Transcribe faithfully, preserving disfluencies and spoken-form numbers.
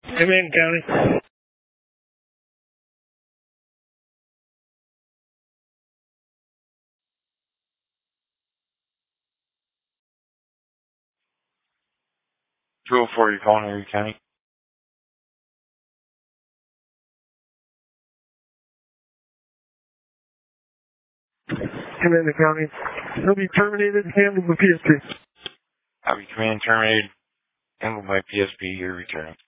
Amen County. two oh four, you're calling Erie County? Amen County. He'll be terminated and handled with P S P. Have you command terminated, handled by P S P, you're returning.